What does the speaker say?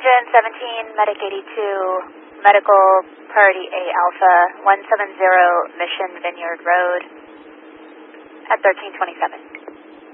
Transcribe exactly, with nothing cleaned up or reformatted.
Engine seventeen, Medic eighty-two, Medical Priority A Alpha, one seven zero Mission Vineyard Road at thirteen twenty-seven.